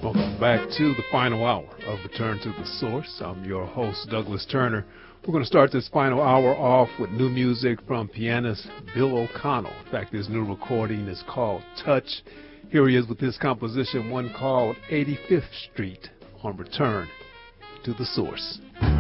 Welcome back to the final hour of Return to the Source. I'm your host, Douglas Turner. We're going to start this final hour off with new music from pianist Bill O'Connell. In fact, his new recording is called Touch. Here he is with his composition, one called 85th Street, on Return to the Source.